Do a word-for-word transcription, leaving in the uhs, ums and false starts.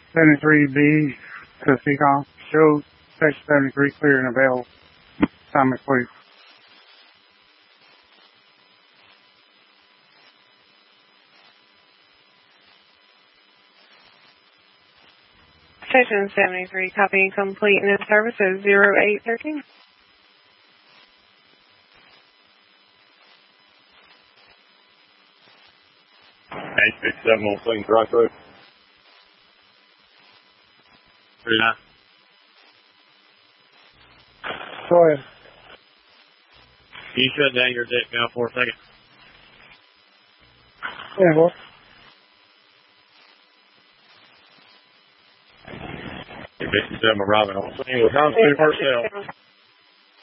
seventy-three B to C COM. Show section seventy-three clear and available. Thomas, please. Section seventy-three, copy complete and in services zero eight thirteen. eight six seven on Clean Rock Road. three nine. Go ahead. Can you shut down your deck now for a second? Yeah, what? eight six seven arriving on scene with constitute personnel.